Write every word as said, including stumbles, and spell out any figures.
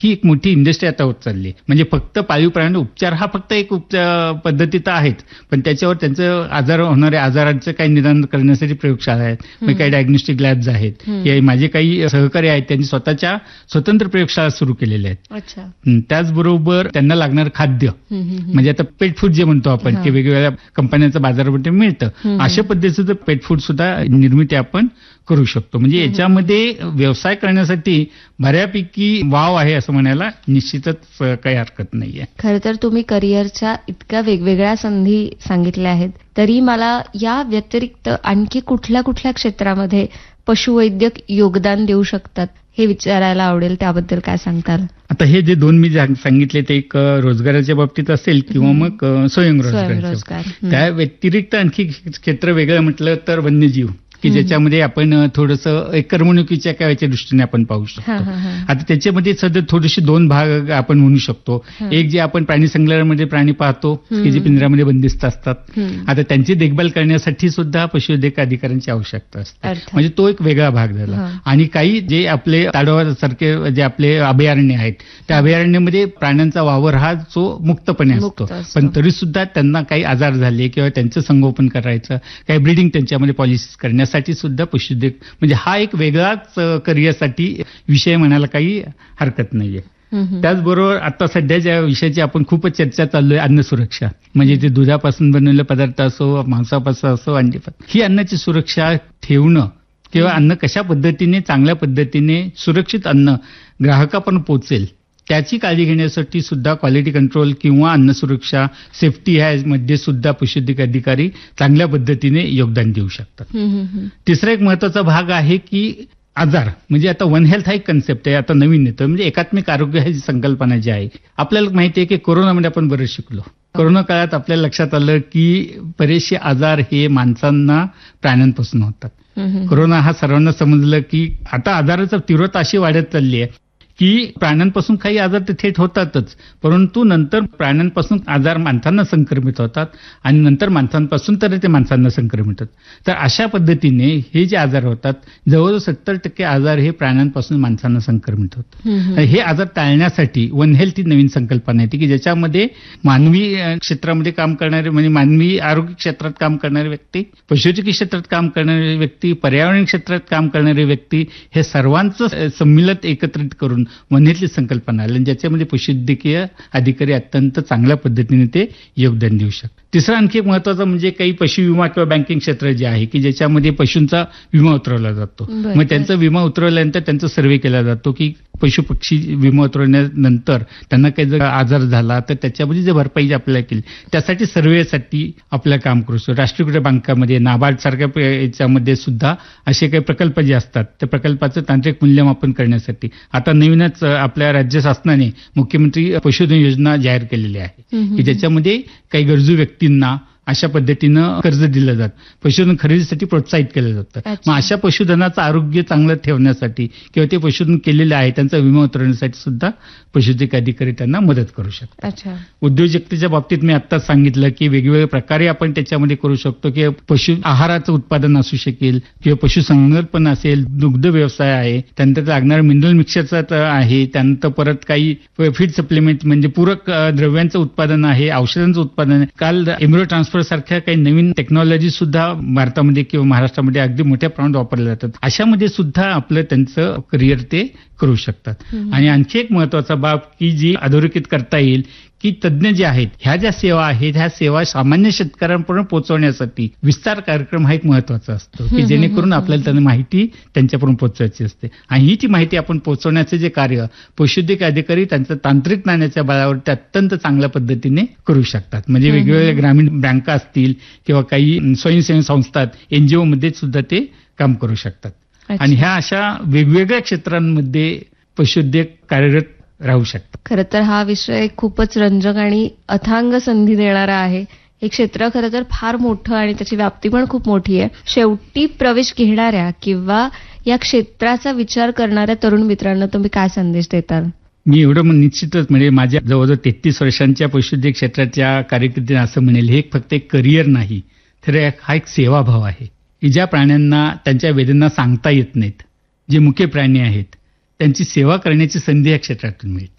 ही एक मोठी इंडस्ट्री आता होत चालली आहे. म्हणजे फक्त पाळीव प्राणी उपचार हा फक्त एक उपचार पद्धती तर आहेच, पण त्याच्यावर त्यांचं आजार होणाऱ्या आजारांचं काही निदान करण्यासाठी प्रयोगशाळा आहेत, म्हणजे काही डायग्नोस्टिक लॅब्स आहेत. हे माझे काही सहकारी आहेत, त्यांनी स्वतःच्या स्वतंत्र प्रयोगशाळा सुरू केलेल्या आहेत. त्याचबरोबर त्यांना लागणारं खाद्य, म्हणजे आता पेट फूड जे म्हणतो आपण, की वेगवेगळ्या कंपन्यांचं बाजारामध्ये मिळतं, अशा पद्धतीचं पेट फूड सुद्धा निर्मिती आपण करू शकतो. म्हणजे याच्यामध्ये व्यवसाय करण्यासाठी बऱ्यापैकी वाव आहे असं म्हणायला निश्चितच काही हरकत नाहीये. खरं तर तुम्ही करिअरच्या इतक्या वेगवेगळ्या संधी सांगितल्या आहेत, तरी मला या व्यतिरिक्त आणखी कुठल्या कुठल्या क्षेत्रामध्ये पशुवैद्यक योगदान देऊ शकतात हे विचारायला आवडेल. त्याबद्दल काय सांगताल? आता हे जे दोन मी सांगितले ते एक रोजगाराच्या बाबतीत असेल किंवा मग स्वयंरोजगार. त्या व्यतिरिक्त आणखी क्षेत्र वेगळं म्हटलं तर वन्यजीव, की ज्याच्यामध्ये आपण थोडंसं एक करमणुकीच्या काळाच्या दृष्टीने आपण पाहू शकतो. आता त्याच्यामध्ये सध्या थोडेसे दोन भाग आपण म्हणू शकतो. एक जे आपण प्राणी संग्रहालयामध्ये प्राणी पाहतो की जे पिंजऱ्यामध्ये बंदिस्त असतात, आता त्यांची देखभाल करण्यासाठी सुद्धा पशुवैद्यक अधिकाऱ्यांची आवश्यकता असते, म्हणजे तो एक वेगळा भाग झाला. आणि काही जे आपले ताडोबासारखे जे आपले अभयारण्य आहेत, त्या अभयारण्यामध्ये प्राण्यांचा वावर हा जो मुक्तपणे असतो, पण तरी सुद्धा त्यांना काही आजार झाले किंवा त्यांचं संगोपन करायचं, काही ब्रीडिंग त्यांच्यामध्ये पॉलिसीज करण्यासाठी साठी सुद्धा पशुवैद्यक, म्हणजे हा एक वेगळाच करिअरसाठी विषय म्हणायला काही हरकत नाहीये. त्याचबरोबर आता सध्या ज्या विषयाची आपण खूपच चर्चा चालू आहे, अन्न सुरक्षा, म्हणजे ते दुधापासून बनवलेले पदार्थ असो, मांसापासून असो, अंडीपासून, ही अन्नाची सुरक्षा ठेवणं किंवा अन्न कशा पद्धतीने चांगल्या पद्धतीने सुरक्षित अन्न ग्राहकापर्यंत पोहोचेल त्याची काळजी घेण्यासाठी सुद्धा क्वालिटी कंट्रोल किंवा अन्न सुरक्षा सेफ्टी ह्यामध्ये सुद्धा पशुवैद्यक अधिकारी चांगल्या पद्धतीने योगदान देऊ शकतात. तिसरा एक महत्वाचा भाग आहे की आजार, म्हणजे आता वन हेल्थ हा एक कन्सेप्ट आहे, आता नवीन येतो, म्हणजे एकात्मिक आरोग्य ही संकल्पना जी आहे. आपल्याला माहिती आहे की कोरोनामध्ये आपण बरंच शिकलो. कोरोना काळात आपल्याला लक्षात आलं की बरेचसे आजार हे माणसांना प्राण्यांपासून होतात. कोरोना हा सर्वांना समजलं की आता आजाराची तीव्रता अशी वाढत चालली आहे की प्राण्यांपासून काही आजार ते थेट होतातच, परंतु नंतर प्राण्यांपासून आजार माणसांना संक्रमित होतात आणि नंतर माणसांपासून तर ते माणसांना संक्रमित होतात. तर अशा पद्धतीने हे जे आजार होतात, जवळजवळ सत्तर टक्के आजार हे प्राण्यांपासून माणसांना संक्रमित होतात. हे आजार टाळण्यासाठी वन हेल्थ ही नवीन संकल्पना येते की ज्याच्यामध्ये मानवी क्षेत्रामध्ये काम करणारे, म्हणजे मानवी आरोग्य क्षेत्रात काम करणारे व्यक्ती, पशुवैद्यकीय क्षेत्रात काम करणारे व्यक्ती, पर्यावरण क्षेत्रात काम करणारे व्यक्ती, हे सर्वांचं संमिलित एकत्रित करून वन हेल्थची संकल्पना आली, ज्याच्यामध्ये पशुवैद्यकीय अधिकारी अत्यंत चांगल्या पद्धतीने ते योगदान देऊ शकतात. तिसरा आणखी एक महत्वाचा म्हणजे काही पशु विमा किंवा बँकिंग क्षेत्र जे आहे की ज्याच्यामध्ये पशूंचा विमा उतरवला जातो. मग त्यांचा विमा उतरवल्यानंतर त्यांचा सर्व्हे केला जातो की पशु पक्षी विमा उतरवल्यानंतर त्यांना काही जर आजार झाला तर त्याच्यामध्ये जे भरपाई आपल्याला केली त्यासाठी सर्व्हेसाठी आपलं काम करू शकतो. राष्ट्रीयकृत बँकामध्ये, नाबार्ड सारख्या याच्यामध्ये सुद्धा असे काही प्रकल्प जे असतात त्या प्रकल्पाचं तांत्रिक मूल्यमापन करण्यासाठी आता नवीनच आपल्या राज्य शासनाने मुख्यमंत्री पशुधन योजना जाहीर केलेली आहे की ज्याच्यामध्ये काही गरजू व्यक्तींना अशा पद्धतीनं कर्ज दिलं जातं, पशुधन खरेदीसाठी प्रोत्साहित केलं जातं. मग अशा पशुधनाचं आरोग्य चांगलं ठेवण्यासाठी किंवा ते पशुधन केलेले आहे त्यांचा विमा उतरवण्यासाठी सुद्धा पशुवैद्यक अधिकारी त्यांना मदत करू शकतात. उद्योजकतेच्या बाबतीत मी आत्ताच सांगितलं की वेगवेगळ्या प्रकारे आपण त्याच्यामध्ये करू शकतो की पशु आहाराचं उत्पादन असू शकेल किंवा पशुसंगोपन असेल, दुग्ध व्यवसाय आहे, त्यानंतर लागणारं मिनरल मिक्सरचं आहे, त्यानंतर परत काही फीड सप्लिमेंट म्हणजे पूरक द्रव्यांचं उत्पादन आहे, औषधांचं उत्पादन आहे. काल एम्ब्रियो ट्रान्सफर सारख्या काही नवीन टेक्नॉलॉजी सुद्धा भारतामध्ये किंवा महाराष्ट्रामध्ये अगदी मोठ्या प्रमाणात वापरल्या जातात. अशामध्ये सुद्धा आपलं त्यांचं करिअर ते करू शकतात. आणि आणखी एक महत्वाचा बाब की जी अधोरेखित करता येईल की तज्ञ जे आहेत, ह्या ज्या सेवा आहेत ह्या सेवा सामान्य शेतकऱ्यांपर्यंत पोहोचवण्यासाठी विस्तार कार्यक्रम हा एक महत्वाचा असतो की जेणेकरून आपल्याला त्यांना माहिती त्यांच्यापर्यंत पोहोचवायची असते. आणि ही ती माहिती आपण पोहोचवण्याचे जे कार्य पशुवैद्यक अधिकारी त्यांच्या तांत्रिक ज्ञानाच्या बळावर ते अत्यंत चांगल्या पद्धतीने करू शकतात. म्हणजे वेगवेगळ्या ग्रामीण बँका असतील किंवा काही स्वयंसेवी संस्था, एनजीओ मध्ये सुद्धा ते काम करू शकतात. आणि ह्या अशा वेगवेगळ्या क्षेत्रांमध्ये पशुवैद्यक कार्यरत राहू शकतात. खरं तर हा विषय खूपच रंजक आणि अथांग संधी देणारा आहे. हे क्षेत्र खरं तर फार मोठं आणि त्याची व्याप्ती पण खूप मोठी आहे. शेवटी प्रवेश घेणाऱ्या किंवा या क्षेत्राचा विचार करणाऱ्या तरुण मित्रांना तुम्ही काय संदेश देताल? मी एवढं निश्चितच म्हणजे माझ्या जवळजवळ तेहतीस वर्षांच्या पशुवैद्यक क्षेत्राच्या कार्यकिर्दीने असं म्हणेल, हे फक्त एक करिअर नाही तर हा एक सेवाभाव आहे की ज्या प्राण्यांना त्यांच्या वेदना सांगता येत नाहीत, जे मुके प्राणी आहेत त्यांची सेवा करण्याची संधी या क्षेत्रातून मिळते.